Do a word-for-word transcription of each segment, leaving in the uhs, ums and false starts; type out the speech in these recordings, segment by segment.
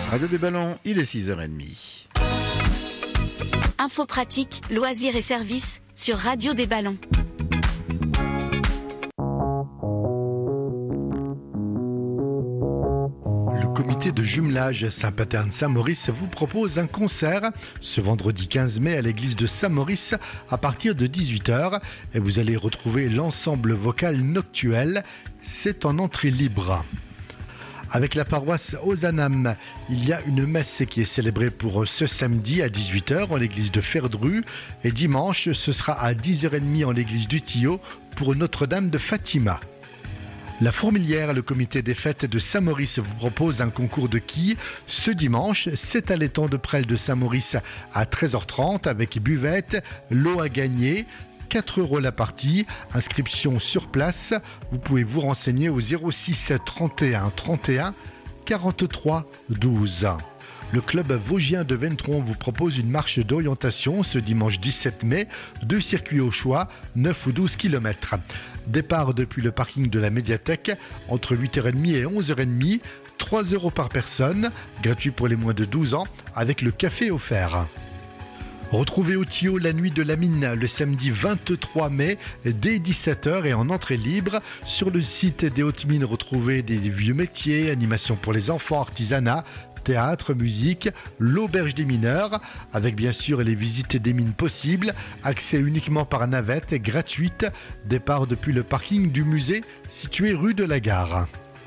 Radio des Ballons, il est six heures trente. Info pratique, loisirs et services sur Radio des Ballons. Le comité de jumelage Saint-Paterne-Saint-Maurice vous propose un concert ce vendredi quinze mai à l'église de Saint-Maurice à partir de dix-huit heures et vous allez retrouver l'ensemble vocal noctuel. C'est en entrée libre. Avec la paroisse Ozanam, il y a une messe qui est célébrée pour ce samedi à dix-huit heures en l'église de Ferdru et dimanche ce sera à dix heures trente en l'église du Tillot pour Notre-Dame de Fatima. La Fourmilière, le comité des fêtes de Saint-Maurice vous propose un concours de quilles ce dimanche. C'est à l'étang de Presles de Saint-Maurice à treize heures trente avec buvette, lot à gagner. quatre euros la partie, inscription sur place. Vous pouvez vous renseigner au zéro six trente et un trente et un quarante-trois douze. Le club vosgien de Ventron vous propose une marche d'orientation ce dimanche dix-sept mai, deux circuits au choix, neuf ou douze kilomètres. Départ depuis le parking de la médiathèque entre huit heures trente et onze heures trente, trois euros par personne, gratuit pour les moins de douze ans, avec le café offert. Retrouvez au Tillot la nuit de la mine le samedi vingt-trois mai dès dix-sept heures et en entrée libre. Sur le site des Hautes Mines, retrouvez des vieux métiers, animations pour les enfants, artisanat, théâtre, musique, l'auberge des mineurs, avec bien sûr les visites des mines possibles, accès uniquement par navette, gratuite, départ depuis le parking du musée situé rue de la Gare.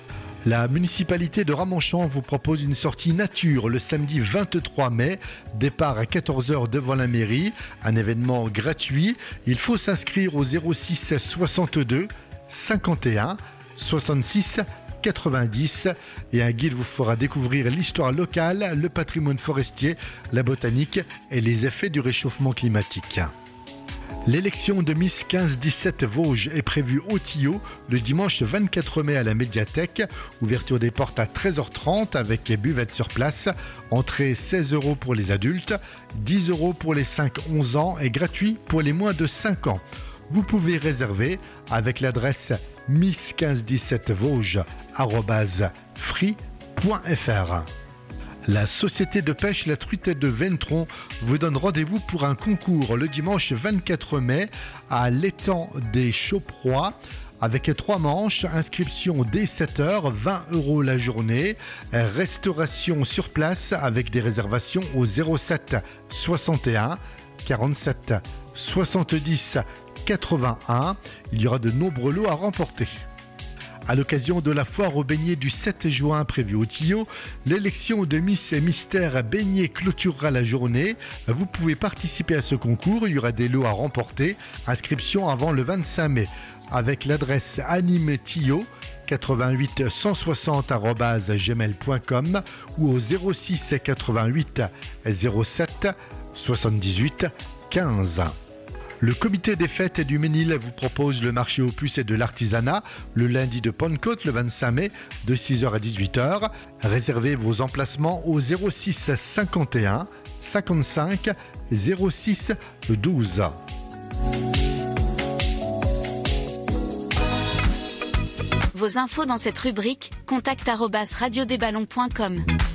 La municipalité de Ramonchamp vous propose une sortie nature le samedi vingt-trois mai, départ à quatorze heures devant la mairie, un événement gratuit. Il faut s'inscrire au zéro six soixante-deux cinquante et un soixante-six quatre-vingt-dix et un guide vous fera découvrir l'histoire locale, le patrimoine forestier, la botanique et les effets du réchauffement climatique. L'élection de Miss quinze dix-sept Vosges est prévue au Tillot le dimanche vingt-quatre mai à la médiathèque. Ouverture des portes à treize heures trente avec buvette sur place. Entrée seize euros pour les adultes, dix euros pour les cinq à onze ans et gratuit pour les moins de cinq ans. Vous pouvez réserver avec l'adresse miss quinze dix-sept vosges arobase free point f r. La société de pêche La Truite de Ventron vous donne rendez-vous pour un concours le dimanche vingt-quatre mai à l'étang des Chauprois avec trois manches, inscription dès sept heures, vingt euros la journée, restauration sur place avec des réservations au zéro sept soixante et un quarante-sept soixante-dix quatre-vingt-un. Il y aura de nombreux lots à remporter. À l'occasion de la foire aux beignets du sept juin prévue au Tillot, l'élection de Miss et Mystère Beignets clôturera la journée. Vous pouvez participer à ce concours, il y aura des lots à remporter. Inscription avant le vingt-cinq mai avec l'adresse animetillot quatre-vingt-huit cent soixante arobase gmail point com ou au zéro six quatre-vingt-huit zéro sept soixante-dix-huit quinze. Le comité des fêtes du Ménil vous propose le marché aux puces et de l'artisanat le lundi de Pentecôte le vingt-cinq mai de six heures à dix-huit heures. Réservez vos emplacements au zéro six cinquante et un cinquante-cinq zéro six douze. Vos infos dans cette rubrique, contact arobase radio des ballons point com.